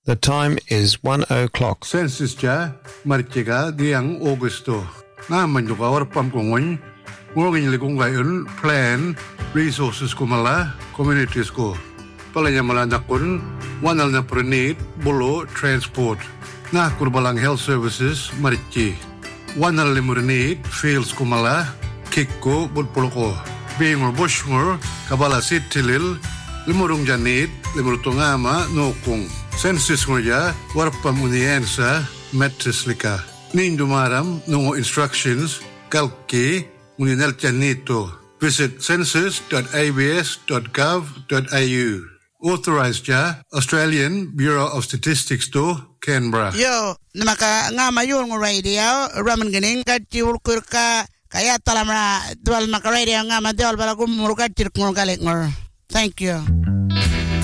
The time is 1:00. Census ja marchega diang Augusto. Na manjuka warpam kongon. Ngogin likungayon plan resources kumala communities ko. Palanya malandakun wanal na prenit bolo transport. Na kurbalang health services marchi. Wanal limurnit fields kumala kikko budpoloko. Bingor bushmor kabala sitilil limurung janit limurtungama nokung. Census ngoja warpam uniensa metrislika. Nindumaram nungo instructions kalki uninel janito. Visit census.abs.gov.au. Authorized ja Australian Bureau of Statistics to Canberra. Yo, namaka nga mayon ng radio, raman ganing katiul kurka kaya talamra dual maka radio nga madol bala kumurka tirkong galing ngor. Thank you.